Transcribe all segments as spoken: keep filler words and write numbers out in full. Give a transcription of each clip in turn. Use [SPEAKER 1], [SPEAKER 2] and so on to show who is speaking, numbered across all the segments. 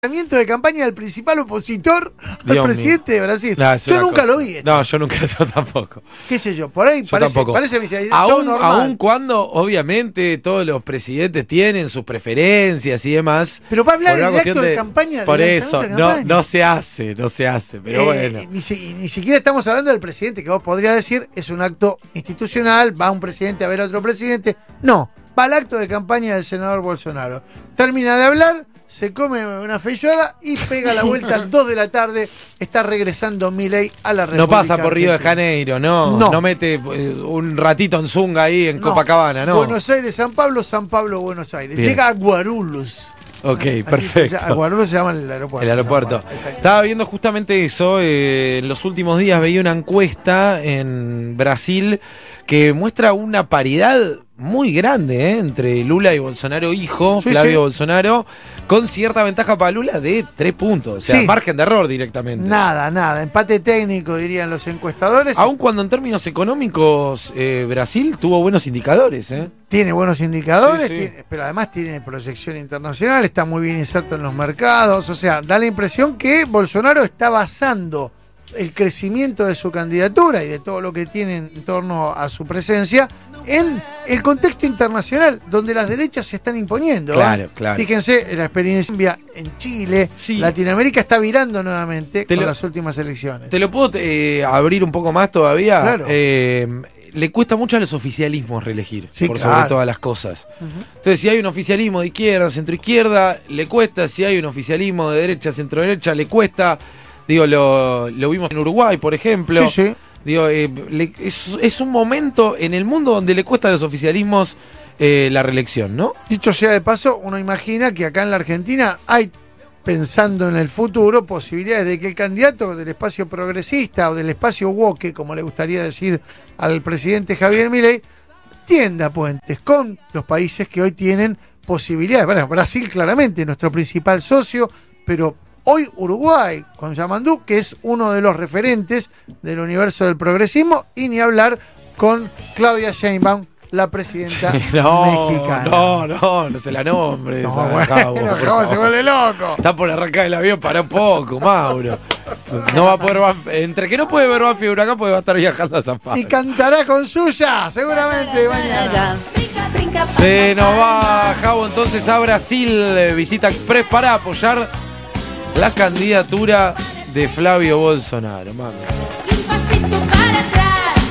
[SPEAKER 1] de campaña del principal opositor al
[SPEAKER 2] Dios
[SPEAKER 1] presidente
[SPEAKER 2] mío.
[SPEAKER 1] de Brasil.
[SPEAKER 2] No,
[SPEAKER 1] yo nunca
[SPEAKER 2] cosa.
[SPEAKER 1] lo vi.
[SPEAKER 2] No, yo nunca, yo tampoco.
[SPEAKER 1] ¿Qué sé yo? Por ahí
[SPEAKER 2] yo
[SPEAKER 1] parece,
[SPEAKER 2] tampoco.
[SPEAKER 1] parece
[SPEAKER 2] aún,
[SPEAKER 1] normal.
[SPEAKER 2] aún cuando, obviamente, todos los presidentes tienen sus preferencias y demás.
[SPEAKER 1] Pero para hablar del acto de,
[SPEAKER 2] de
[SPEAKER 1] campaña.
[SPEAKER 2] Por
[SPEAKER 1] de
[SPEAKER 2] eso,
[SPEAKER 1] de
[SPEAKER 2] no,
[SPEAKER 1] campaña.
[SPEAKER 2] no se hace, no se hace, pero
[SPEAKER 1] eh,
[SPEAKER 2] bueno.
[SPEAKER 1] Ni, si, ni siquiera estamos hablando del presidente, que vos podrías decir es un acto institucional, va un presidente a ver a otro presidente. No, va al acto de campaña del senador Bolsonaro. Termina de hablar, se come una feijoada y pega la vuelta a las dos de la tarde. Está regresando Milei a la República
[SPEAKER 2] No pasa por Río de
[SPEAKER 1] Argentina.
[SPEAKER 2] Janeiro, no.
[SPEAKER 1] No.
[SPEAKER 2] No mete eh, un ratito en Zunga ahí en
[SPEAKER 1] No.
[SPEAKER 2] Copacabana, ¿no?
[SPEAKER 1] Buenos Aires, San Pablo, San Pablo, Buenos Aires.
[SPEAKER 2] Bien.
[SPEAKER 1] Llega a Guarulhos.
[SPEAKER 2] Ok,
[SPEAKER 1] Así
[SPEAKER 2] perfecto.
[SPEAKER 1] se llama. A Guarulhos se llama el aeropuerto.
[SPEAKER 2] El aeropuerto.
[SPEAKER 1] San Juan, exacto.
[SPEAKER 2] Estaba viendo justamente eso. Eh, en los últimos días veía una encuesta en Brasil que muestra una paridad muy grande eh, entre Lula y Bolsonaro hijo,
[SPEAKER 1] Sí,
[SPEAKER 2] Flavio
[SPEAKER 1] sí.
[SPEAKER 2] Bolsonaro, con cierta ventaja para Lula de tres puntos. O sea,
[SPEAKER 1] Sí.
[SPEAKER 2] margen de error directamente.
[SPEAKER 1] Nada, nada. Empate técnico, dirían los encuestadores.
[SPEAKER 2] Aun cuando en términos económicos eh, Brasil tuvo buenos indicadores. Eh.
[SPEAKER 1] Tiene buenos indicadores,
[SPEAKER 2] Sí, sí.
[SPEAKER 1] tiene- pero además tiene proyección internacional, está muy bien inserto en los mercados. O sea, da la impresión que Bolsonaro está basando el crecimiento de su candidatura y de todo lo que tiene en torno a su presencia en el contexto internacional, donde las derechas se están imponiendo. ¿eh?
[SPEAKER 2] Claro, claro.
[SPEAKER 1] Fíjense, la experiencia en Chile,
[SPEAKER 2] Sí.
[SPEAKER 1] Latinoamérica está virando nuevamente
[SPEAKER 2] Te
[SPEAKER 1] con
[SPEAKER 2] lo-
[SPEAKER 1] las últimas elecciones.
[SPEAKER 2] ¿Te lo puedo eh, abrir un poco más todavía?
[SPEAKER 1] Claro.
[SPEAKER 2] Eh, le cuesta mucho a los oficialismos reelegir,
[SPEAKER 1] Sí,
[SPEAKER 2] por
[SPEAKER 1] claro.
[SPEAKER 2] sobre todas las cosas.
[SPEAKER 1] Ujú.
[SPEAKER 2] Entonces, si hay un oficialismo de izquierda, centro-izquierda, le cuesta. Si hay un oficialismo de derecha, centro-derecha, le cuesta. Digo, lo, lo vimos en Uruguay, por ejemplo.
[SPEAKER 1] Sí, sí.
[SPEAKER 2] Digo, eh, le- es, es un momento en el mundo donde le cuesta a los oficialismos eh, la reelección, ¿no?
[SPEAKER 1] Dicho sea de paso, uno imagina que acá en la Argentina hay, pensando en el futuro, posibilidades de que el candidato del espacio progresista o del espacio woke, como le gustaría decir al presidente Javier Milei, tienda puentes con los países que hoy tienen posibilidades. Bueno, Brasil claramente, nuestro principal socio, pero hoy Uruguay, con Yamandú, que es uno de los referentes del universo del progresismo, y ni hablar con Claudia Sheinbaum, la presidenta
[SPEAKER 2] No,
[SPEAKER 1] mexicana.
[SPEAKER 2] no, no, no se la nombre.
[SPEAKER 1] No,
[SPEAKER 2] esa,
[SPEAKER 1] bueno,
[SPEAKER 2] Javo, por
[SPEAKER 1] Javo se
[SPEAKER 2] favor.
[SPEAKER 1] vuelve loco.
[SPEAKER 2] Está por arrancar el avión, para un poco, Mauro. No va a poder, Banf- entre que no puede ver Banfi y Huracán, pues va a estar viajando a San Pablo.
[SPEAKER 1] Y cantará con suya, seguramente mañana.
[SPEAKER 2] Se nos va Javo entonces a Brasil, eh, visita express para apoyar la candidatura de Flavio Bolsonaro. Mami.
[SPEAKER 3] Y un pasito para atrás,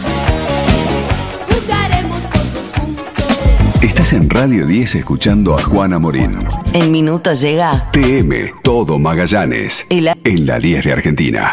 [SPEAKER 3] jugaremos todos juntos.
[SPEAKER 4] Estás en Radio diez escuchando a Juana Morín.
[SPEAKER 5] En minutos llega
[SPEAKER 4] T M, todo Magallanes.
[SPEAKER 5] el a-
[SPEAKER 4] En la diez de Argentina.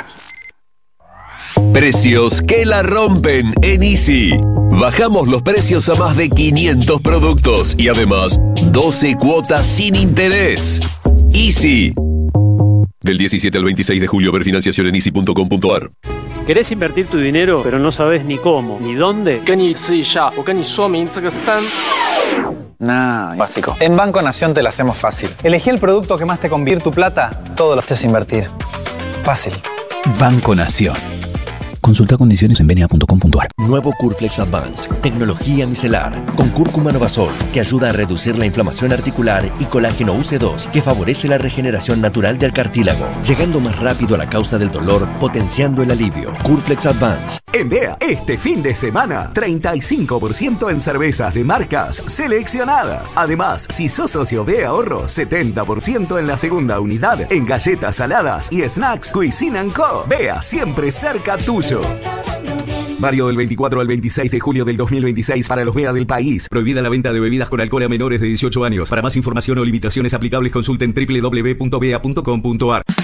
[SPEAKER 6] Precios que la rompen en Easy. Bajamos los precios a más de quinientos productos y además doce cuotas sin interés. Easy. Del diecisiete al veintiséis de julio, ver financiación en easy punto com punto ar.
[SPEAKER 7] ¿Querés invertir tu dinero, pero no sabes ni cómo, ni dónde?
[SPEAKER 8] 跟你吃一下，我跟你说明这个三
[SPEAKER 9] Nah, básico. En Banco Nación te la hacemos fácil. Elegí el producto que más te conviene tu plata, todo lo haces invertir. Fácil.
[SPEAKER 10] Banco Nación. Consulta condiciones en venia punto com punto ar.
[SPEAKER 11] Nuevo Curflex Advance, tecnología micelar, con cúrcuma novasol, que ayuda a reducir la inflamación articular, y colágeno U C dos, que favorece la regeneración natural del cartílago, llegando más rápido a la causa del dolor, potenciando el alivio. Curflex Advance.
[SPEAKER 12] En B E A, este fin de semana, treinta y cinco por ciento en cervezas de marcas seleccionadas. Además, si sos socio de Ahorro, setenta por ciento en la segunda unidad, en galletas saladas y snacks Cuisine and Co. B E A, siempre cerca tuyo. Válido del veinticuatro al veintiséis de julio del dos mil veintiséis para los B E A del país. Prohibida la venta de bebidas con alcohol a menores de dieciocho años. Para más información o limitaciones aplicables, consulten doble u doble u doble u punto b e a punto com punto ar.